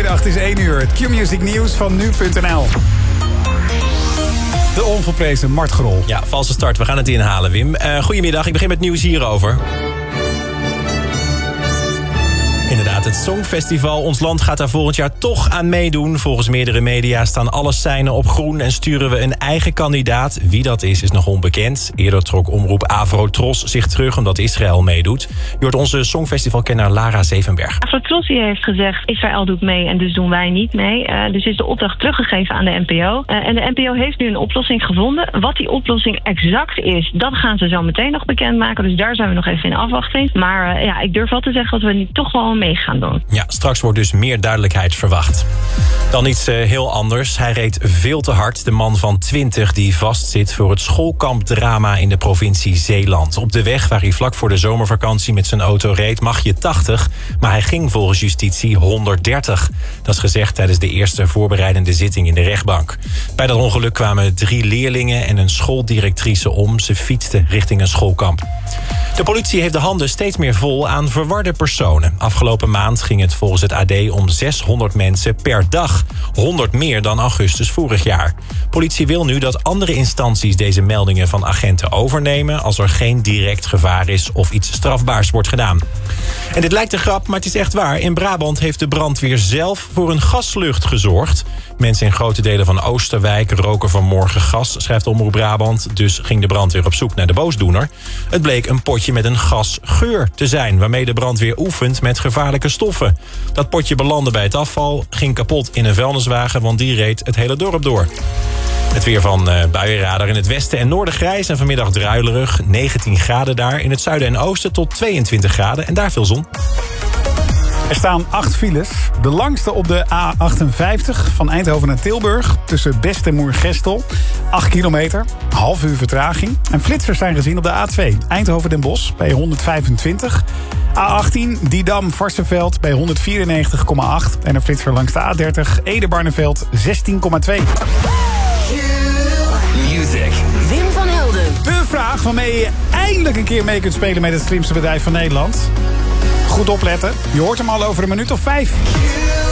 Goedemiddag, het is 1 uur. Het Q-Music nieuws van nu.nl. De onvolprezen Mart Grol. Ja, valse start. We gaan het inhalen, Wim. Goedemiddag, ik begin met nieuws hierover. Inderdaad, het Songfestival. Ons land gaat daar volgend jaar toch aan meedoen. Volgens meerdere media staan alle seinen op groen en sturen we een eigen kandidaat. Wie dat is nog onbekend. Eerder trok omroep Avrotros zich terug omdat Israël meedoet. Je hoort onze Songfestivalkenner Lara Zevenberg. Avrotros heeft gezegd, Israël doet mee en dus doen wij niet mee. Dus is de opdracht teruggegeven aan de NPO. En de NPO heeft nu een oplossing gevonden. Wat die oplossing exact is, dat gaan ze zo meteen nog bekendmaken. Dus daar zijn we nog even in afwachting. Maar ik durf wel te zeggen dat we nu toch wel mee gaan doen. Ja, straks wordt dus meer duidelijkheid verwacht. Dan iets heel anders. Hij reed veel te hard. De man van 20 die vastzit voor het schoolkampdrama in de provincie Zeeland. Op de weg waar hij vlak voor de zomervakantie met zijn auto reed mag je 80, maar hij ging volgens justitie 130. Dat is gezegd tijdens de eerste voorbereidende zitting in de rechtbank. Bij dat ongeluk kwamen 3 leerlingen en een schooldirectrice om. Ze fietsten richting een schoolkamp. De politie heeft de handen steeds meer vol aan verwarde personen. Afgelopen maand ging het volgens het AD om 600 mensen per dag. 100 meer dan augustus vorig jaar. Politie wil nu dat andere instanties deze meldingen van agenten overnemen als er geen direct gevaar is of iets strafbaars wordt gedaan. En dit lijkt een grap, maar het is echt waar. In Brabant heeft de brandweer zelf voor een gaslucht gezorgd. Mensen in grote delen van Oosterwijk roken vanmorgen gas, schrijft Omroep Brabant. Dus ging de brandweer op zoek naar de boosdoener. Het bleek een potje met een gasgeur te zijn, waarmee de brandweer oefent met gevaarlijke stoffen. Dat potje belandde bij het afval, ging kapot in een vuilniswagen, want die reed het hele dorp door. Het weer van buienradar in het westen en noorden grijs en vanmiddag druilerig. 19 graden daar, in het zuiden en oosten tot 22 graden en daar veel zon. Er staan 8 files. De langste op de A58 van Eindhoven naar Tilburg. Tussen Best en Moergestel. 8 kilometer, half uur vertraging. En flitsers zijn gezien op de A2. Eindhoven-Den Bosch bij 125. A18 Didam-Varsseveld bij 194,8. En een flitser langs de A30 Ede-Barneveld 16,2. Music. Wim van Helden. De vraag waarmee je eindelijk een keer mee kunt spelen met het slimste bedrijf van Nederland. Goed opletten. Je hoort hem al over een minuut of 5.